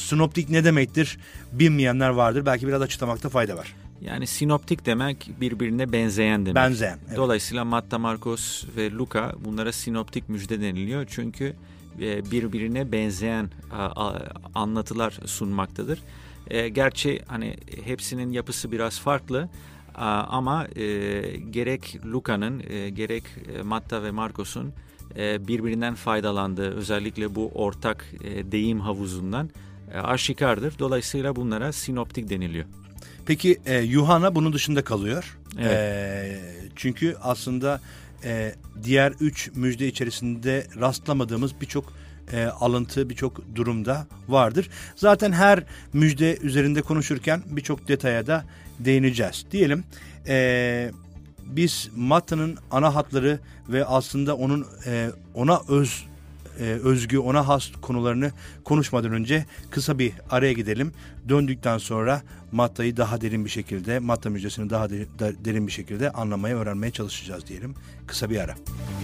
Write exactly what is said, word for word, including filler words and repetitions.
sinoptik ne demektir bilmeyenler vardır. Belki biraz açıklamakta fayda var. Yani sinoptik demek birbirine benzeyen demek. Benzeyen. Evet. Dolayısıyla Matta, Markos ve Luka bunlara sinoptik müjde deniliyor. Çünkü birbirine benzeyen anlatılar sunmaktadır. Gerçi hani hepsinin yapısı biraz farklı ama gerek Luka'nın gerek Matta ve Markos'un birbirinden faydalandığı, özellikle bu ortak deyim havuzundan aşikardır. Dolayısıyla bunlara sinoptik deniliyor. Peki e, Yuhanna bunun dışında kalıyor. Evet. E, çünkü aslında e, diğer üç müjde içerisinde rastlamadığımız birçok e, alıntı, birçok durumda vardır. Zaten her müjde üzerinde konuşurken birçok detaya da değineceğiz. Diyelim e, biz Matta'nın ana hatları ve aslında onun e, ona öz Ee, özgü, ona has konularını konuşmadan önce kısa bir araya gidelim. Döndükten sonra Matta'yı daha derin bir şekilde, Matta müjdesini daha de, de, derin bir şekilde anlamaya, öğrenmeye çalışacağız diyelim. Kısa bir ara.